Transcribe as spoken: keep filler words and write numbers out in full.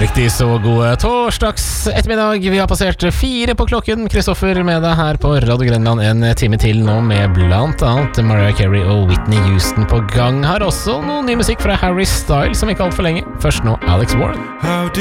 Riktig så god torsdags ettermiddag. Vi har passert fire på klokken. Kristoffer med deg her på Radio Grenland en time til nå, med blant annet Mariah Carey og Whitney Houston på gang. Har også noe ny musikk fra Harry Styles som ikke alt for lenge. Først nå Alex Warren.